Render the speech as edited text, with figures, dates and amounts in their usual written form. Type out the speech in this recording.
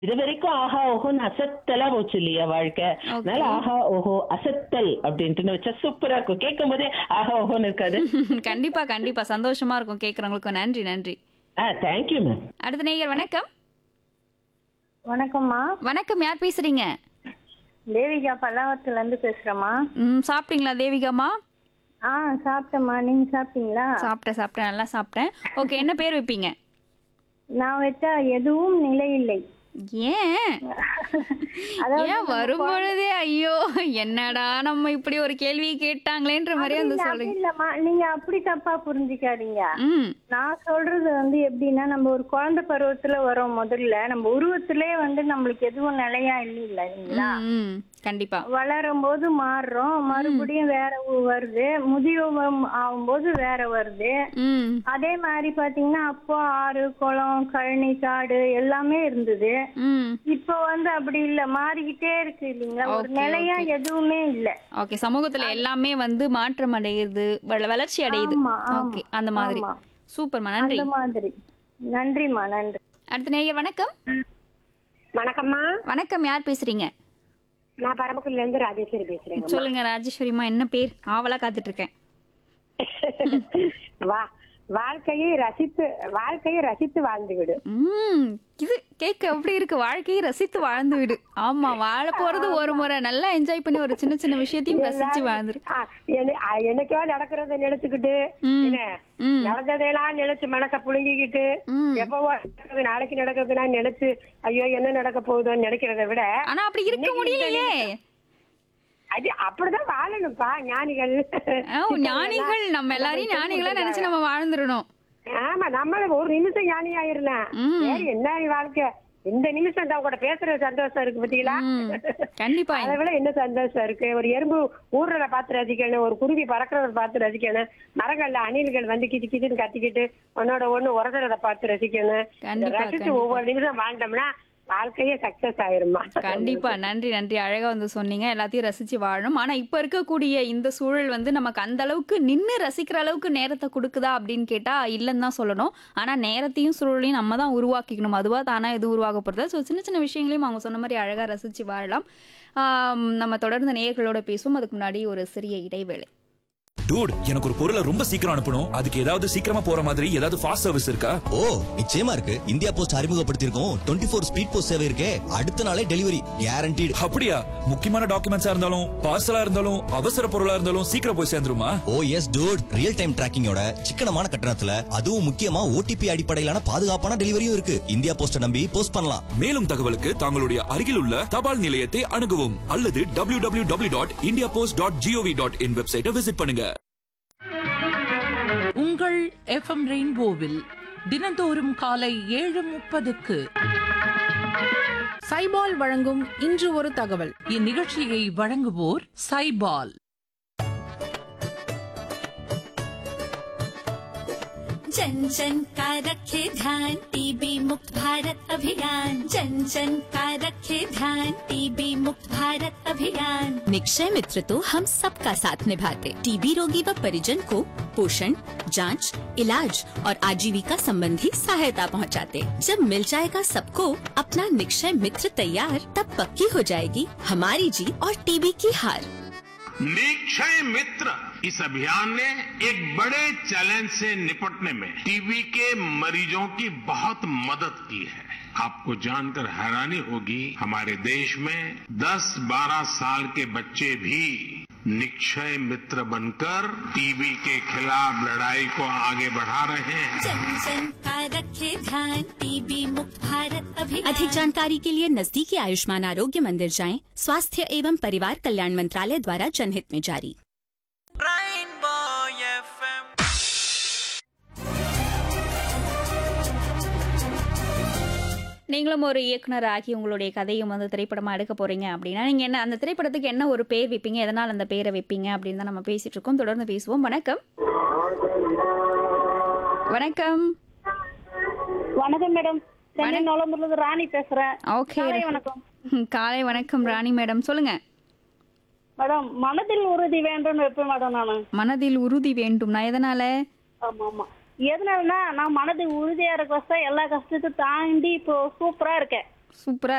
இது வரைக்கும் ஆஹா ஓஹோன்னு அசத்தலா போச்சு இல்லையா வாழ்க்கை. அதனால ஓகே. ஆஹா ஓஹோ அசத்தல் அப்படின்ட்டு வச்சா சூப்பரா இருக்கும். கேட்கும் போதே ஆஹா ஓஹோன்னு இருக்காது. கண்டிப்பா, கண்டிப்பா. சந்தோஷமா இருக்கும் கேட்கறவங்களுக்கும். நன்றி, நன்றி. Thank you ma'am. அடுத்த நேயர் வணக்கம். வணக்கம்மா. வணக்கம். யார் பேசுறீங்க? தேவிகா பல்லாவரத்துல இருந்து பேசுறேம்மா. சாப்பிட்டீங்களா தேவிகாம்மா? ஆ சாப்பிட்டேம்மா. நீங்க சாப்பிட்டீங்களா? சாப்பிட்டேன். நல்லா சாப்பிட்டேன். ஓகே. என்ன பேர் வைப்பீங்க? நான் வச்சா எதுவும் நிலை இல்லை. ஏன்? அதாவது ஏன் வரும்பொழுதே ஐயோ என்னடா நம்ம இப்படி ஒரு கேள்வியை கேட்டாங்களேன்ற மாதிரி அந்த அப்படி சொல்றீங்க. இல்லம்மா, நீங்க அப்படி தப்பா புரிஞ்சுக்காதீங்க. ம் நான் சொல்றது வந்து எப்படின்னா, நம்ம ஒரு குழந்தை பருவத்துல வரோம். முதல்ல நம்ம உருவத்திலே வந்து நம்மளுக்கு எதுவும் நிலையா இல்லைங்களா? ம் கண்டிப்பா. வளரும் போது மாறுறோம், மறுபடியும் வேற வருது, முதியோகம் ஆகும்போது வேற வருது. ம் அதே மாதிரி பாத்தீங்கன்னா அப்போ ஆறு குளம் கழனி காடு எல்லாமே இருந்தது. ம் இப்போ வந்து அப்படி இல்ல, மாறிக்கிட்டே இருக்கு இல்லைங்களா? ஒரு ஓகே, நிலையா ஓகே. எதுவுமே இல்ல. ஓகே. சமூகத்துல எல்லாமே வந்து மாற்றம் அடையுது, வளர்ச்சி அடையுது. ஆமா, ஆமா, ஓகே. அந்த மாதிரி. ஆமா. சூப்பர்மா. நன்றி. அந்த மாதிரி. நன்றிம்மா, நன்றி. அடுத்த நேயர் வணக்கம். வணக்கம்மா. வணக்கம். யார் பேசுறீங்க? நான் பரமக்குடில இருந்து ராஜேஸ்வரி பேசுறேன். சொல்லுங்க ராஜேஸ்வரிமா. என்ன பேர்? ஆவலா காத்துட்டு இருக்கேன். வாழ்க்கையை ரசித்து வாழ்ந்து விடு. இது கேட்க எப்படி இருக்கு? வாழ்க்கையை ரசித்து வாழ்ந்து விடு. ஆமா, வாழ போறது ஒரு முறை. நல்லா என்ஜாய் பண்ணி ஒரு சின்ன சின்ன விஷயத்தையும் ரசிச்சு வாழ்ந்துரு. என்னைக்கோ நடக்கிறத நினைச்சுக்கிட்டு ம், என்ன ம், நடந்ததெல்லாம் நினைச்சு மனச புழுங்கிக்கிட்டு ம். எப்பவோ நடக்குது, நாளைக்கு நடக்குதுன்னா நினைச்சு ஐயோ என்ன நடக்க போகுதோன்னு நினைக்கிறத விட ஆனா அப்படி இருக்க இன்னைக்கு முடியலையே. அது அப்படிதான் வாழணும்ப்பா ஞானிகள். ஞானிகள் நம்ம எல்லாரையும் ஞானிகளா நினைச்சு நம்ம வாழ்ந்துடணும். ஆமா, நம்மள ஒரு நிமிஷம் ஞானி ஆயிரலாம். ம். என்ன வாழ்க்கை, இந்த நிமிஷம் தான் கூட பேசுற சந்தோஷம் இருக்கு பாத்தீங்களா? ம், கண்டிப்பா. அதை விட என்ன சந்தோஷம் இருக்கு? ஒரு எறும்பு ஊர்றத பார்த்து ரசிக்கணும், ஒரு குருவி பறக்கிறத பார்த்து ரசிக்கணும், மரங்கள்ல அணில்கள் வந்து கிச்சு கிச்சுன்னு கத்திக்கிட்டு ஒன்னோட ஒண்ணு உரசுறத பார்த்து ரசிக்கணும். கண்டிப்பா, ரசிச்சு கண்டிப்பா. ஒவ்வொரு நிமிஷம் வாழ்ந்தோம்னா வாழ்க்கையே சக்சஸ் ஆயிருமா? கண்டிப்பா. நன்றி, நன்றி. அழகா வந்து சொன்னீங்க. எல்லாத்தையும் ரசிச்சு வாழணும். ஆனா இப்ப இருக்கக்கூடிய இந்த சூழல் வந்து நமக்கு அந்த அளவுக்கு நின்னு ரசிக்கிற அளவுக்கு நேரத்தை கொடுக்குதா அப்படின்னு கேட்டா இல்லன்னு தான் சொல்லணும். ஆனா நேரத்தையும் சூழலையும் நம்ம தான் உருவாக்கிக்கணும். அதுவா தானா எதுவும் உருவாக போறது. ஸோ சின்ன சின்ன விஷயங்களையும் அவங்க சொன்ன மாதிரி அழகா ரசிச்சு வாழலாம். நம்ம தொடர்ந்து நேயர்களோட பேசுவோம். அதுக்கு முன்னாடி ஒரு சிறிய இடைவேளை. டூட், எனக்கு ஒரு பொருளை ரொம்ப சீக்கிரம் அனுப்பணும். அதுக்கு ஏதாவது சீக்கிரமா போற மாதிரி ஏதாவது ஃபாஸ்ட் சர்வீஸ் இருக்கா? ஓ நிச்சயமா இருக்கு. இந்தியா போஸ்ட் அறிமுகப்படுத்தியிருக்கோம் 24 ஸ்பீட் போஸ்ட் சேவை இருக்கே. அடுத்த நாளே டெலிவரி கேரண்டீடு. அப்படியா? முக்கியமான டாக்குமெண்ட்ஸா இருந்தாலும் பார்சலா இருந்தாலும் அவசர பொருளா இருந்தாலும் சீக்கிரம் போய் சேர்ந்துருமா? ஓ எஸ் டூட், ரியல் டைம் டிராக்கிங்கோட சிக்கனமான கட்டணத்துல அதுவும் முக்கியமா ஓடிபி அடிப்படையிலான பாதுகாப்பான டெலிவரியும் இருக்கு. இந்தியா போஸ்ட நம்பி போஸ்ட் பண்ணலாம். மேலும் தகவலுக்கு தங்களுடைய அருகில் உள்ள தபால் நிலையத்தை அணுகவும் அல்லது www.indiapost.gov.in வெப்சைட்டை விசிட் பண்ணுங்க. உங்கள் எஃப்எம் ரெயின்போவில் தினந்தோறும் காலை 7:30க்கு சைபால் வழங்கும் இன்று ஒரு தகவல். இந்நிகழ்ச்சியை வழங்குவோர் சைபால். जन जन का रखे ध्यान, टीबी मुक्त भारत अभियान। जन जन का रखे ध्यान, टीबी मुक्त भारत अभियान। निक्षय मित्र तो हम सबका साथ निभाते। टीबी रोगी व परिजन को पोषण, जांच, इलाज और आजीविका संबंधी सहायता पहुंचाते। जब मिल जाएगा सबको अपना निक्षय मित्र तैयार, तब पक्की हो जाएगी हमारी जीत और टीबी की हार। निक्षय मित्र इस अभियान ने एक बड़े चैलेंज से निपटने में टीबी के मरीजों की बहुत मदद की है। आपको जानकर हैरानी होगी, हमारे देश में 10-12 साल के बच्चे भी निक्षय मित्र बनकर टीबी के खिलाफ लड़ाई को आगे बढ़ा रहे हैं। जन जन का रखे ध्यान, टीबी मुक्त भारत अभियान। अधिक जानकारी के लिए नजदीकी आयुष्मान आरोग्य मंदिर जाएं। स्वास्थ्य एवं परिवार कल्याण मंत्रालय द्वारा जनहित में जारी। நீங்களும் ஒரு இயக்குனர் ஆகி உங்களுடைய கதையும் வந்து திரைப்படமா எடுக்க போறீங்க அப்படின்னா நீங்க என்ன அந்த திரைப்படத்துக்கு என்ன ஒரு பேர் வைப்பீங்க? எதனால் அந்த பேரை வைப்பீங்க அப்படின்னு தான் நம்ம பேசிட்டு இருக்கோம். தொடர்ந்து பேசுவோம். வணக்கம். வணக்கம். வணக்கம் மேடம். சென்னை நோலம்பூர்ல ராணி பேசுறேன். ஓகே. வணக்கம். காலை வணக்கம் ராணி மேடம். சொல்லுங்க மேடம். மனதில் உறுதி வேண்டும் வைப்பேன் மேடம் நானு. மனதில் உறுதி வேண்டும். நான் எதனால? ஆமா ஆமா. எதனாலனா நான் மனது உறுதியா இருக்க எல்லா கஷ்டத்தையும் தாண்டி இப்போ சூப்பரா இருக்கேன். சூப்பரா